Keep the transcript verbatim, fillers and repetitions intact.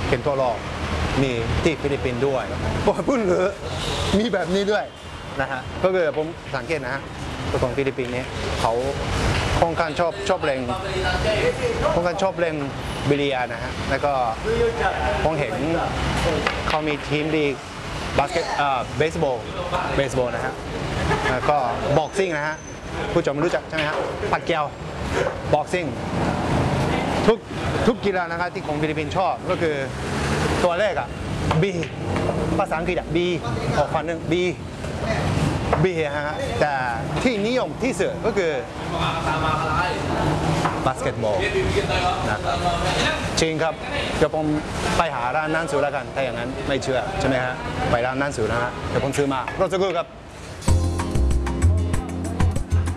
เป็นตัวรองมีที่ฟิลิปปินส์ด้วยบอกพูดเหรือมีแบบนี้ด้วยนะฮะก็คือผมสังเกตนะฮะตัวของฟิลิปปินส์นี้เขาค่อนข้างชอบชอบเล่นค่อนข้างชอบเล่นบิลเลียร์นะฮะแล้วก็ผมเห็นเขามีทีมลีกบาสเกตเอ่อเบสบอลเบสบอลนะฮะแล้วก็บ็อกซิ่งนะฮะผู้ชมรู้จักใช่ไหมฮะปัดเกียวบ็อกซิ่งทุกทุกกีฬานะครับที่ของฟิลิปปินส์ชอบก็คือตัวแรกอ่ะ B ภาษาอังกฤษอ่ะ B ออกฟันหนึ่ง B B ฮะแต่ที่นิยมที่สุดก็คือบาสเกตบอลนะจริงครับเดี๋ยวผมไปหาร้านนั่นสูแล้วกันถ้าอย่างนั้นไม่เชื่อใช่ไหมฮะไปร้านนั่นสูนะฮะเดี๋ยวผมซื้อมารถสักครู่ครับ